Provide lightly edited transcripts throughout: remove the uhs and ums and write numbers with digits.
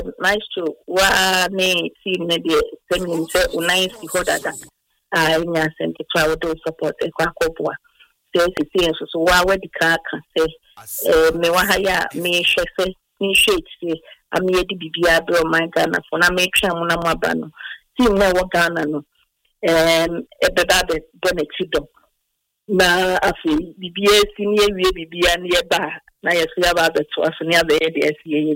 nice to wa me team na de sending say nice hoda that nya sent to our do support e kwa koboa say so wa di ka say me wa haya me hwese ni shit say am ye di bibia be o man Ghana for na me twa mu na mo aba no team na wo Ghana no e beba be benetido na afi bibia senior wie bibia na ye ba na yes we have to asuni abe the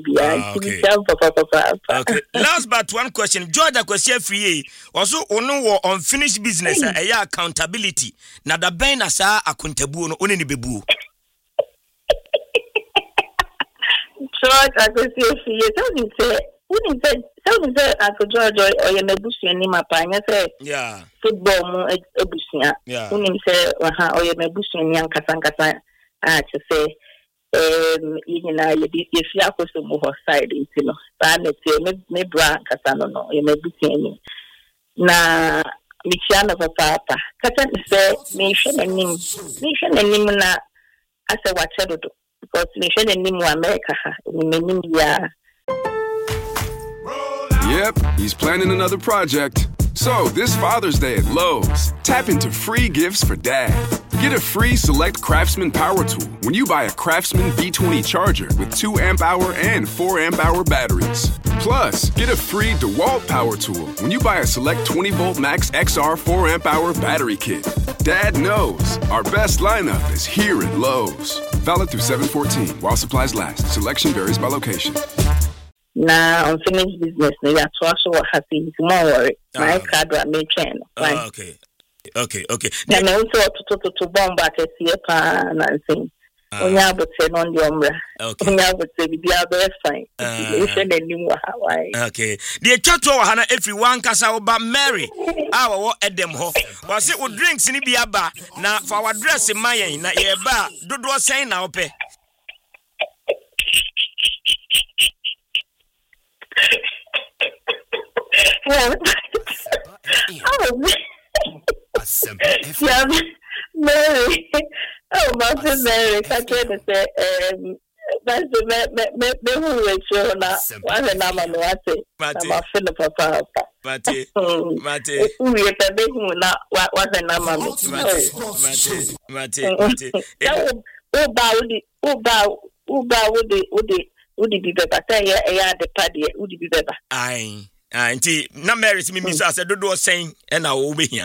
SCA. Okay. Last but one question. George question free. Also ono unfinished business accountability. Na da ben na sa accountable no oni ni bebu. George question free. So say as George or ye mebusia ni mapanya say football mu ebusia. Uni say or ye mebusia ni ankasa to say you know, if you are supposed to move side, you know, but me bra kasano no, you may be saying na Michiana papa. Katan say nation and nim na as a watcher because nation and nim America, ya. Yep, he's planning another project. So, this Father's Day at Lowe's, tap into free gifts for Dad. Get a free Select Craftsman power tool when you buy a Craftsman V20 charger with 2 amp-hour and 4 amp-hour batteries. Plus, get a free DeWalt power tool when you buy a Select 20-volt Max XR 4 amp-hour battery kit. Dad knows our best lineup is here at Lowe's. Valid through 7/14 while supplies last. Selection varies by location. Na unfinished business na ya to also happy tomorrow my card wa me chain okay na me also to bomba ke sie pa na nsin onya bote no ndi omra onya bote bibia be fine e na nim wa Hawaii okay the chato wa hana everyone kasa oba Mary wo edem ho wa se o drinks ni bia ba na for our dress mayen na ye ba dodo sen na ope Mary. Oh, Mother Mary, I try to say, that's the who is sure now. One and I'm a friend of Papa. Mate. We are the big one now. What and I'm Would be better? The party would be better. Aye, auntie, no marries me, Miss Asa, do saying, and I will be here.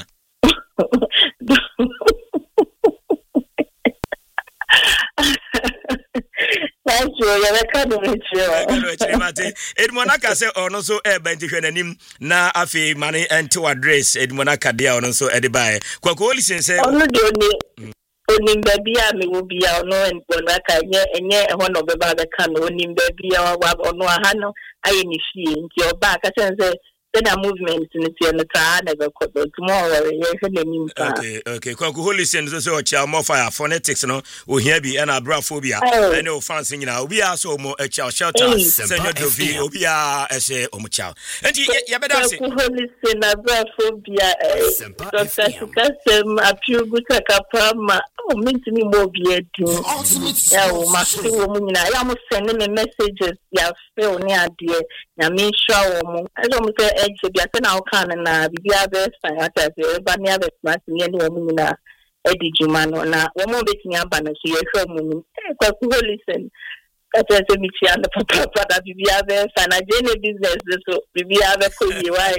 Thank you. You're coming. Edmonaka say or no so bentifenanim na afi money and to address Edmonaka dia or so edibai. Kwako listen say onim baby me will be no and bonaka enye one of the baba can onim baby wa no ha no aye ni fie nti oba ka say the movement in the car never tomorrow okay kwaku holy sense so cha more fire phonetics no o here bi na abraphobia and no fans nyina obi aso mo a cha shelter senior dovi obi a ese o mo cha enti ye beda say holy sense abraphobia so kasem apiu guta kapama o mintimi mo bi edu ya o ma se wo mo nyina ya mo send me messages ya feel ni ade na me show mo ezo mo say bia se na o kan na bibia be san ata se ba ni ave smart ni ene wo mu na edi juma no na wo mo betini aba na so ye hwe mu ni kwa ku listen ata se mi tia na papa da bibia be san na jene business so bibia be ko yi wai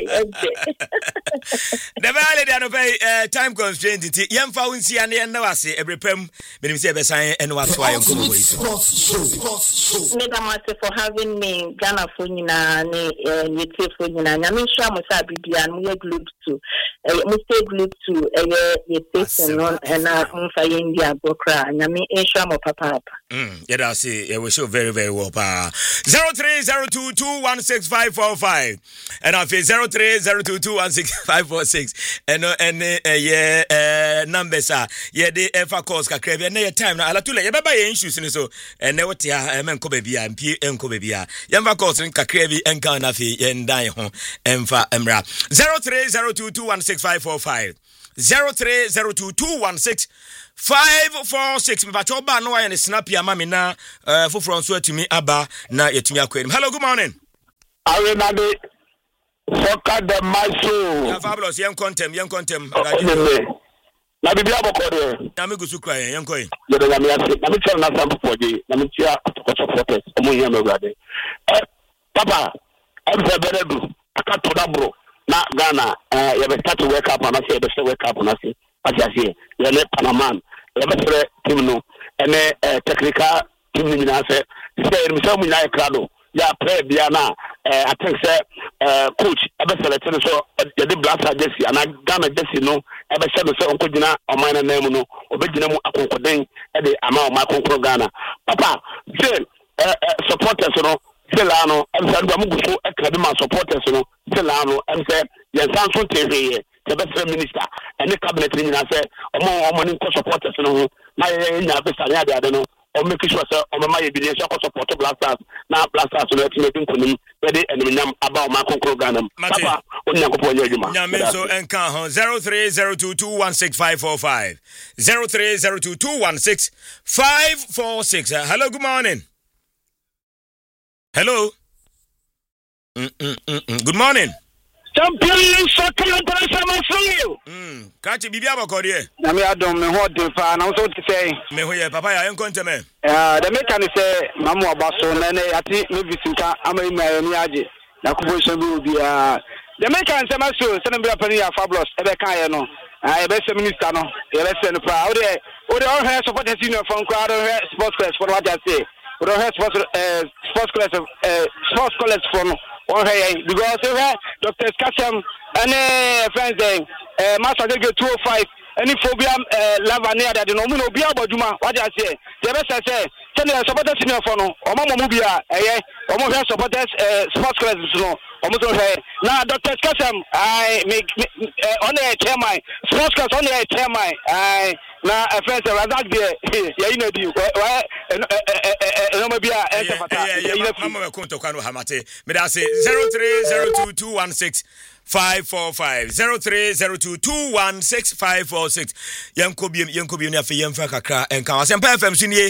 the valley dey no pay time constraint ti yemfa wonsi ane en na wase ebrepam benim se be san en wa to ayo ko boy so for having me Ghana for nyina ne yete for nyina nyame sha mo sa bibia no ye group to mo stay group to yete no na mfa India bokra nyame sha mo papa yeah that say we show very very well pa 0302216545 and I 0302216546 and numbers are yeah the ever calls ka krevia na time na ala tule ye baba ye issues ni so and what ya men ko bebia mpi enko bebia yemfa calls ka krevi enka na fi ye ndan ho emfa emra 0302216545 0302216546 me ba no why na snap ya mama na foforo nso atumi aba na yetumi akwanim. Hello, good morning. Arenade Soka de Maso. Ya fabulous yen contem. Na bibia bokode. Na me gusu kra yen koyi. Ye de na me ase. Na me tell na sample for dey. Na me tia supporters. Omo here me grade. Papa, I'm the beredu. Aka to da bro. Na Ghana you be start to wake up and I say be wake up and I say what you say. You le Panaman. You be say team no. Ene technical team ni na say me say mu na krado. Ya play bia na I think say coach ebe select so the blaster jersey and Ghana jersey no ebe say so onko gina o man na mu no obegina mu akonkoden e de ama o ma konkoro Ghana papa say supporters no say la no em say do amugu so e krabe ma supporters no say la no em say yen san so TV the best minister and the cabinet ni na say omo ni ko supporters no na nya be sanya de no o make sure say o mama ye bi dey support blasters na blasters no ti make nkonim we dey enyam about ma konkoro Ghana papa onya ko ponya adwuma nyame so enka ho 0302216545 0302216546 hello good morning hello good morning champion soccer international for you kachi bibia bokode na me adom me ho de fa na so ti say me ho ye papa ya enkonteme the mechanic say mamu abaso na na ati me bisinka amai mai ni age na kubosho bi obi the mechanic say maso se na bia pani ya fabulous e be kan ye no e be se minister no e be se no pra o de all her supporters union from crowd sports class for what I say o de sports class from on her because Dr. Skasam and friends Master 205 any phobia lava near that no no be about Juma what I say the best I say tell the supporters in your phone or mama mubia almost supporters sports class no almost now Dr. Skasam I make on the chairman sports class on the chairman I now friends that there you know do no maybe mama konto kwano hamate me da say 0302216545 0302216546 yanko bi na fe yemfa kakra enka Asempa FM sunie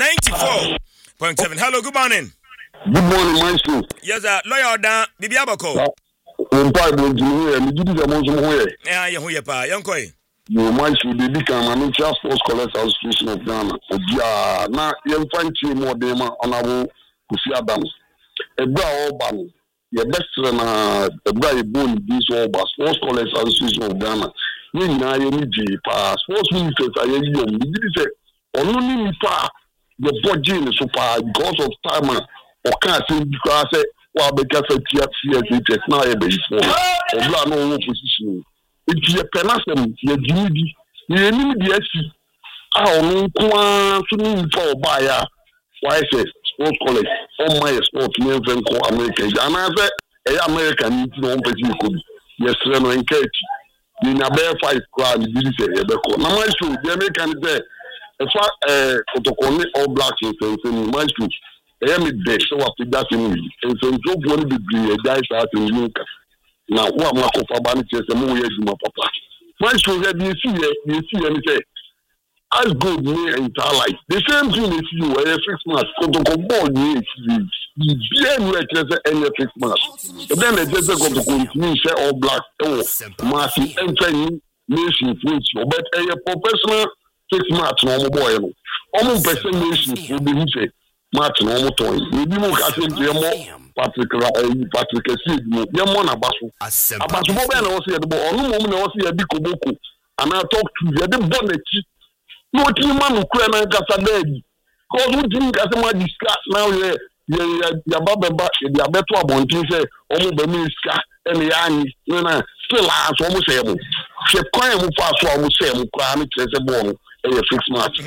94.7 hello good morning maestro yes lawyer da bibia bako mpa do jini mi gidi za monzo mo ye ye ho ye pa yanko e no maestro de bi kan ma Sports College Association of Ghana odia na yemfa ntie mo de ma onabo Kofi Adam ebra oba no ye best na ebra e bon this oba Sports College Association of Ghana ni na ye ni ji pa sports ministers aye yo mi gidi se onu ni pa the budget is so far because of time or can't say because I say well because of TFCS now e be for obla no position if you penasem ye gidi ye ni di asi onu kwa so ni for buy ya why say Sports College on my sport ni even ko America and I say e American ni no person ko yes no encourage ni na be 5 kwa ni di say e be ko na my show the American say if protocol all blacks in my street I am the so what that in and so job one be guys out in Lucas now what ma ko fa ba ni say mo ye juma papa my street you see and say as good me entire life the same thing is you 6 months protocol ball ni bien we say any 6 months and then they just go to continue say all black ma si enfani nation which but a professional 6 months no boy no almost person nation will be say match no mo toy we bi mo ka se je mo Patrick Seed mo ye mo na baso abaso bo be na wo se ye bo onu mo na wo se ye bi koboko and I talk to you the bonnechi no ti ma no kura na kasa daddy cause we think as ma discuss now ya baba ya beto abontin say omo be mi ska ene ya ani na still as omo say mo she kwan mo fa so omo say mo kura na kire se bo no e 6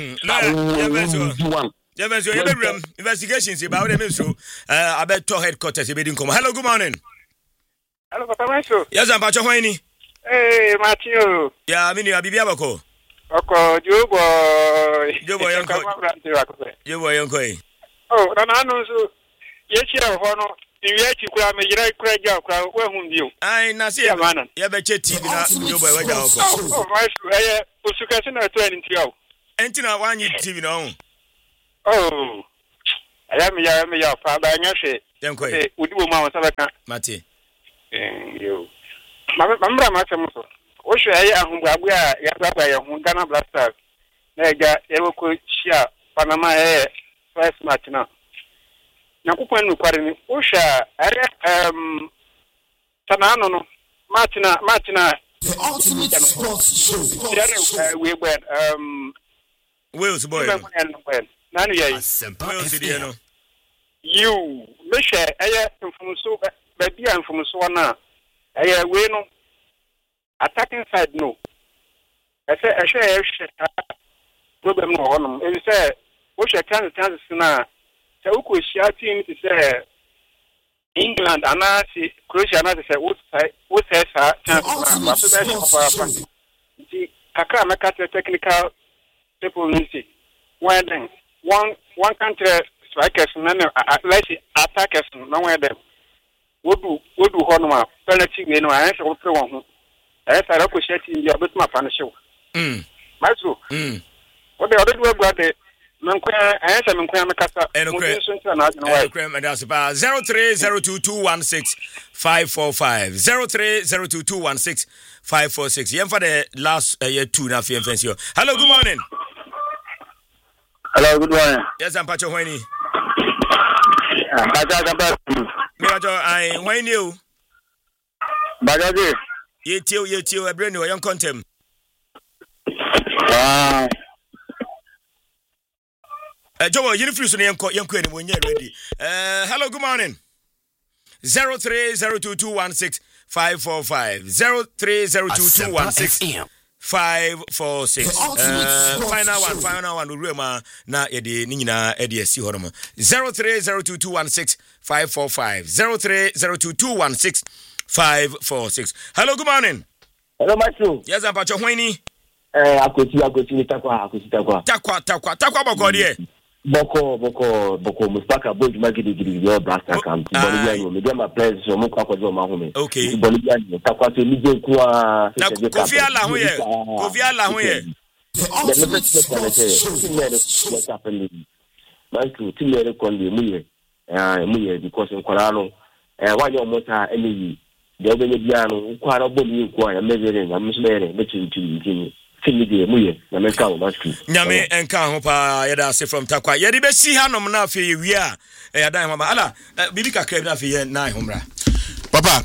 months Yes, investigations about them so about to headquarters be din come. Hello, good morning. Hello, Papa Maestro. Yes, I'm Pacho Hoini. Hey, Matthew. Yeah, I mean you Bibia bako. Oko, Jobo yanko. Jobo yanko. Oh, na no so yechira ho no. Yechi kura me yira kura ja kura we hu bio. Ai na se ya be che TV na Jobo we ja oko. Oh, Maestro, usukase na to ani ntiawo. Entina wanyi TV no. Oh, I am ya fa ba nya hwe. Yankwe. Would you want to Mate. You. Mamma, my family. Osho ya Humbabuya, Yabaya, Hungana Blaster. Nega, Ewo Shia, Panama, first Martina. Nakupan Quarini, Osha, Tanano, Martina, the ultimate sports show. We went, Wales boy. Nanu, you, Misha, from so, baby, I'm from Swana. We know. Attacking side no. I say I share problem no on. It say what you chances na. Say who could share team to say England and I see Croatia and I say what says chances. The Kaka make technical people need one country strikers and let's attackers no where them. Would do honor penalty no answer what one. I said, I could share in your bit my show. Masu. What the other word got it? I answer Mquamacasa and that's about 0302216545 0302216546. Yen for the last year 2 na FM fence. Hello, good morning. Hello, good morning. Yes, I'm Pacho Winnie. I Wayne you. Bagaji. You a brand new young contem. Wow. Joe, you refuse to young queen when you're ready. Hello, good morning. 0302216545 0302216546. Final one, Rema, na Eddie Nina Eddie Sihoroma. 0302216545 0302216546. Hello, good morning. Hello, Machu. Yes, I'm Pacho Winnie. Akuti takwa. Takwa boko Boko Mustaka Boy Magidi your blaster camp. Bolivia, Mediama players so much of Mahome. Okay. Bolivia, Takwa to Ligue Kwa. Kofi Allah huye. What's happening? Machu, Timere Kondi Muye, because in Korano, why your motor any the other Biano, Quara Bobby, Quara, measuring, I'm measuring to Nyame enka ho pa yeda se from Takwa yedi be si hanom na afi wi a yadan mama ala bibi kakra bi na afi ye nine homra Papa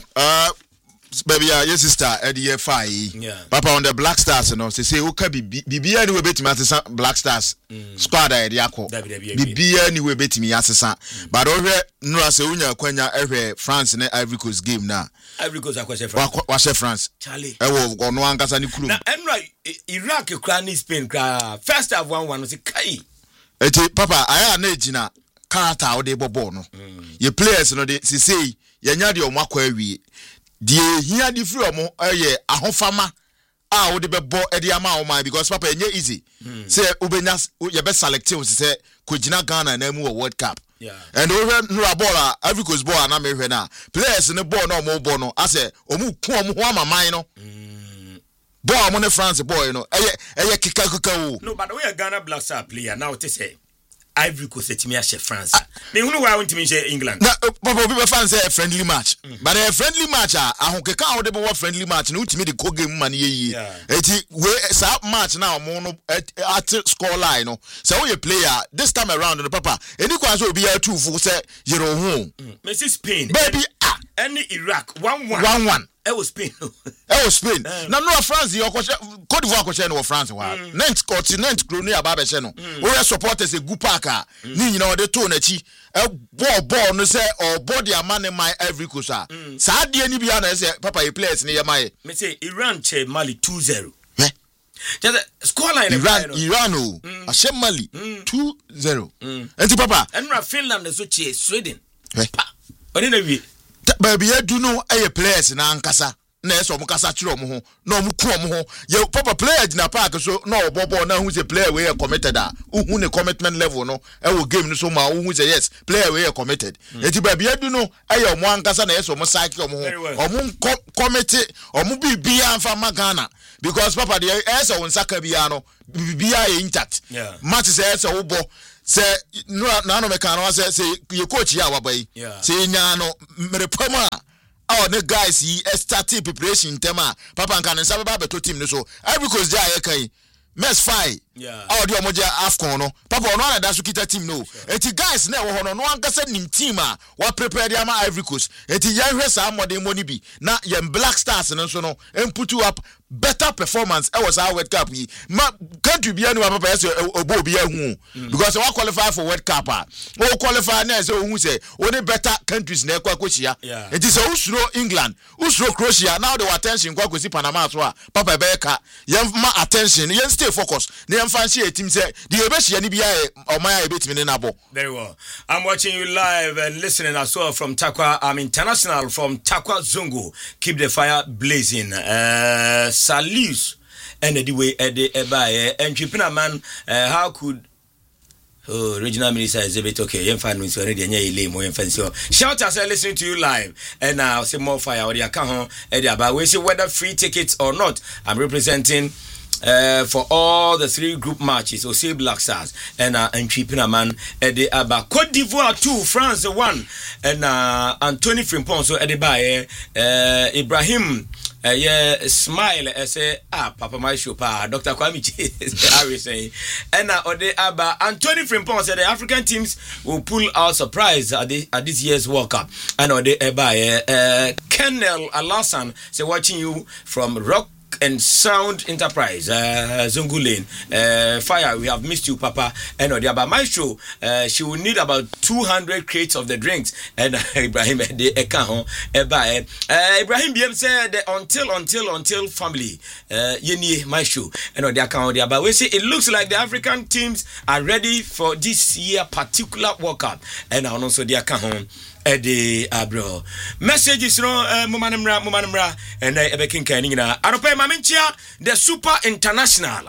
baby your sister Eddie Fai Papa on the Black Stars no say uka bibi ani we betimi asesa Black Stars squad Eddie akọ bibi ani we betimi asesa but ohwe nura se unya kwanya ehwe France na Ivory Coast game na Ivory Coast akwase France wa France Charlie ono ankasa ni kurum na enra Iraq kra ni Spain kra first half 1-1 say kai eti Papa aya na ejina character wo de bobo no ye players no de say ye nya de omakwa awie die hia di free omo ahofama a wo de bebo e de ama wo man because Papa enye easy say ubenya ye be selective say kogina Ghana na mu World Cup and over no ball Ivory Coast ball na me hwe na players ne ball na omo ball no ase omu ku omo ho ama man no ball mo ne France boy no eye kika wo no but we Ghana Black Star player now to say Ivory Coast etimi a France me hunu wa won't me share England na Papa people fans say a friendly match but a friendly match ahokeka how dey be friendly match na utimi the co game man ye eti we sa match now mo no at score line no say we player this time around no Papa any kwanso obi ya two full say yero ho me see Spain baby any Iraq 1-1 it was Spain na no France you Cote d'Ivoire ko no France wa Nantes continent colonie aba she no we supporters a good park ni nyina de to na chi ball no say or body amane my Ivory Coast sa de ni bia na say Papa you players ni yamaye me say Iran che Mali 2-0 just score line Iran o a Mali 2-0 enti Papa and Finland so che Sweden oni na wi baby you do know players na ankasa na eso mo kasa kire omo ho na omo ku omo ho ye Papa player na park so na obobo na hu say player we committed hu ne commitment level no wo game no so ma hu say yes player we committed eti baby you do know omo ankasa na eso mo cycle omo ho omo commit omo bibia amfa magana because Papa the eso won saka bia no bibia intact match say eso wo bo say no mekano say you coach ya wabai say nyano merepama the guys he started preparation tema papa nkan nsa baba beto team no so Ivory Coast dia ye kan mess fine the omoja AFCON no papa ono na da so kita team no enti guys na wo hono no ankasa nim team wa prepare dia ma Ivory Coast enti ya hwe sa modern money bi na ye Black Stars no so no put you up better performance was our World Cup yi ma country bi anu papa say obo bi ahu because we qualify for World Cup we qualify na say ohu say only better countries na ekwa kwachia it is usro England usro Croatia now the attention kwa kwesi Panama so papa be ka yem ma attention yen stay focus na yem fancy a team say the ebehia ni bia omaya ebetimi na bo. Very well, I'm watching you live and listening as well from Takwa. I'm international from Takwa Zungu. Keep the fire blazing. Salutes and the way by entrepreneur man how could regional minister is a bit okay you find me so already shout out listening to you live and now say more fire or the account about we say whether free tickets or not. I'm representing for all the 3 group matches or say Black Stars and entrepreneur man about Côte d'Ivoire 2 France 1 and Anthony Frimpong so by Ibrahim smile say papa my show pa Dr. Kwame Harry saying and ode aba Anthony Frimpong said the African teams will pull out surprise at this year's World Cup and ode eba Kennel Alasan say watching you from Rock and Sound Enterprise Zungu Lane fire we have missed you papa and odiaba my show she will need about 200 crates of the drinks and Ibrahim de eka Ibrahim BM said until family yeni my show and odiaka we say it looks like the African teams are ready for this year particular World Cup and also the eka Eddie abro messages no mumanamra and ebekin kanina aropa maminchia the super international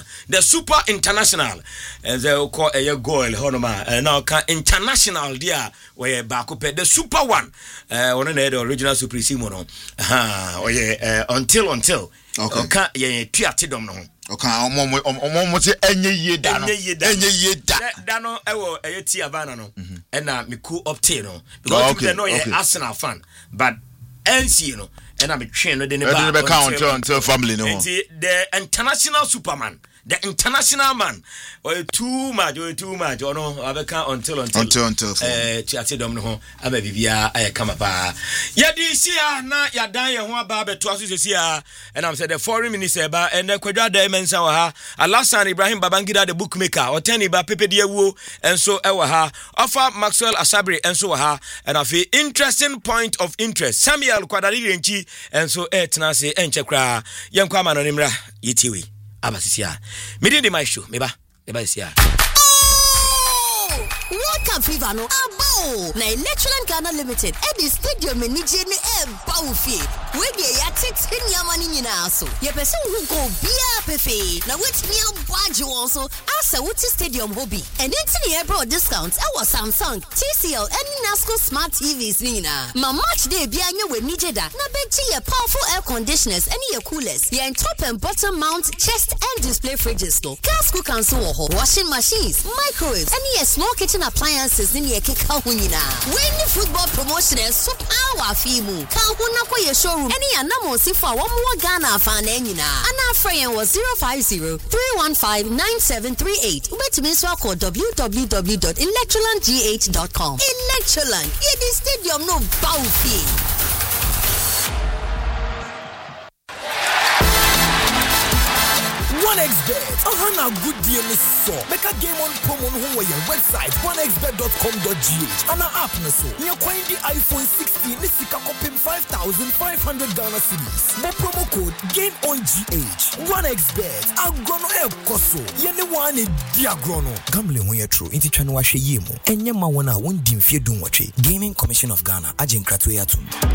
and they call a goal honoma and now can international dia where back up the super one one the original supreme no until okay ye tuatidom no okay omo se enye yeda no ewo eti avana no na me cool uptain no because you know you Arsenal fan but NC no na me twen no de ne ba count until family no the international superman the international man or too much or no abeka until tiatidom no ho ama bibia ayekama pa yedi sia na yadan ye ho aba beto aso sia and am said the foreign minister ba and kwadwa da mensa wa ha Alasan Ibrahim Babangida the bookmaker otani ba pepe de awu enso e wa ha offer Maxwell Asabri enso wa ha and afi interesting point of interest Samuel Kwadari renchi enso etna se enchekra yenkwa ma no nimra yitiwi abasisia me dey my show meba sia World Cup fever no abo na Electroland Ghana Limited at the stadium ni je ne bawfie we dey ya tix nyama ni nyina so ye person who go bia pefe na which me budge won so asa what stadium hobby and then e bro discounts e was Samsung TCL and Nasco smart TVs ni na ma match day bia nya we ni je da na beji ye powerful air conditioners and ye coolers ye top and bottom mount chest and display fridges no gas cooker so washing machines microwaves and ye small kitchen appliances in your kick out when football promotion is so power fimu can who your showroom any anamo si for one more Ghana fan enina and our friend was 050-315-9738 which means we call www.electrolandgh.com. Electroland yeah the stadium no bawfie. OneXBet, a good deal is so. Make a game on promo on your website, onexbet.com.gh, and an app na so. You're quite the iPhone 16, this is a 5,500 Ghana cedis. The promo code GAMEONGH. OneXBet, a grono el koso. Yene one diagrono. Gambling when you're true, inti chanu washe yemu. Enye ma wana won dimfie dun wache. Gaming Commission of Ghana, Ajin Kratu Yatum.